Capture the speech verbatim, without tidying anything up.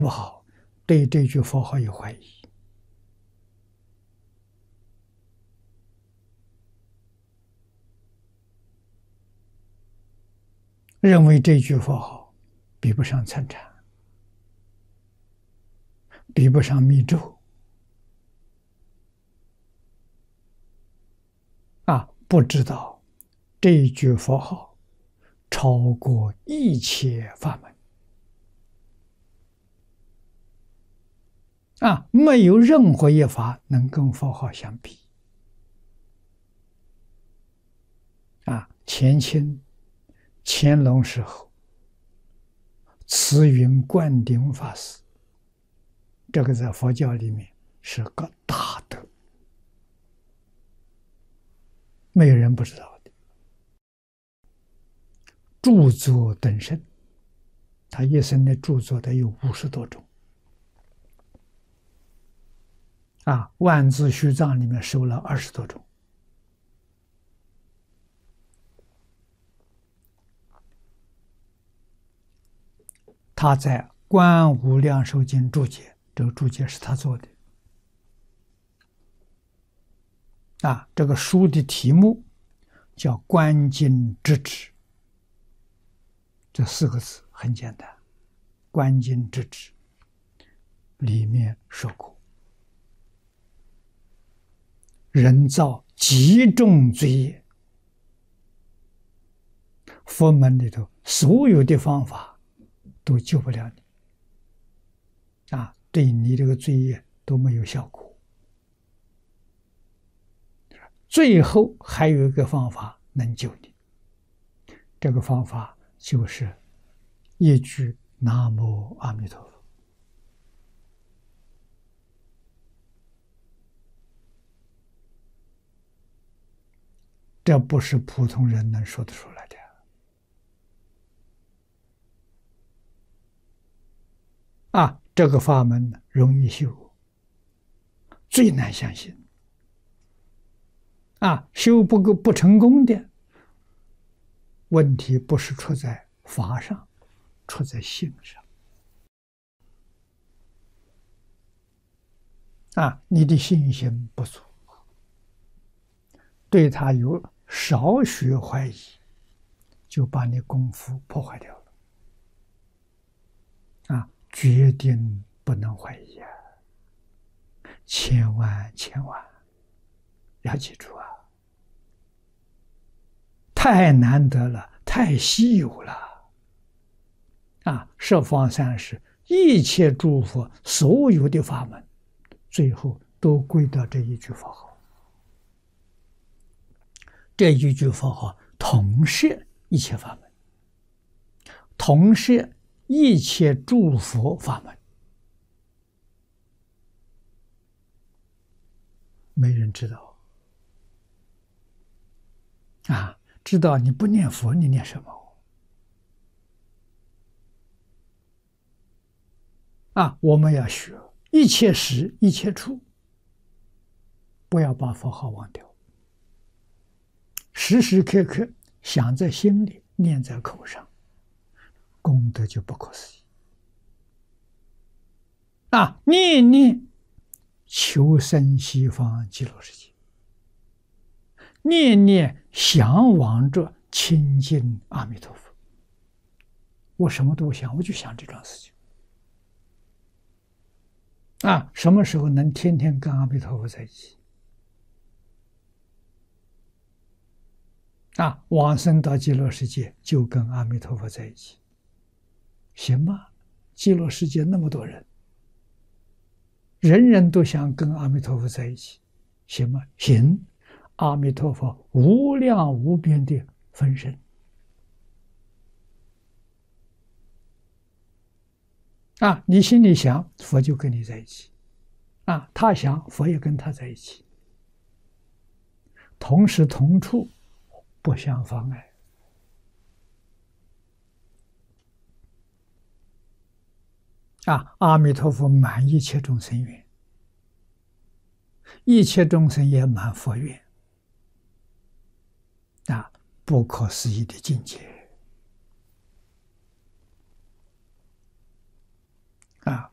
不好，对这句佛号有怀疑认为这句佛号比不上参禅，比不上密咒啊，不知道这一句佛号超过一切法门啊，没有任何一法能跟佛号相比啊。前清乾隆时候，慈云灌顶法师，这个在佛教里面是个大德，没有人不知道的。著作等身，他一生的著作得有五十多种啊，万字虚藏里面收了二十多种。他在《观无量寿经》注解，这个注解是他做的啊。这个书的题目叫《观经直指》，这四个字很简单，《观经直指》里面说过，人造极重罪业，佛门里头所有的方法都救不了你啊，对你这个罪业都没有效果。最后还有一个方法能救你，这个方法就是一句南无阿弥陀佛。这不是普通人能说得出来的啊！这个法门容易修，最难相信啊！修不够不成功的问题，不是出在法上，出在心上啊！你的信心不足，对他有少许怀疑，就把你功夫破坏掉了啊！决定不能怀疑啊！千万千万要记住啊！太难得了，太稀有了啊！十方三世一切诸佛所有的法门，最后都归到这一句佛号。这一句佛号统摄一切法门，统摄一切诸佛法门，没人知道啊！知道你不念佛，你念什么啊？我们要学一切时一切处，不要把佛号忘掉，时时刻刻想在心里，念在口上，功德就不可思议啊！念念求生西方极乐世界，念念向往着亲近阿弥陀佛。我什么都不想，我就想这桩事情啊！什么时候能天天跟阿弥陀佛在一起啊？往生到极乐世界就跟阿弥陀佛在一起，行吗？极乐世界那么多人，人人都想跟阿弥陀佛在一起，行吗？行。阿弥陀佛无量无边的分身啊！你心里想，佛就跟你在一起啊；他想，佛也跟他在一起，同时同处，不相妨碍啊！阿弥陀佛满一切众生愿，一切众生也满佛愿啊！不可思议的境界啊！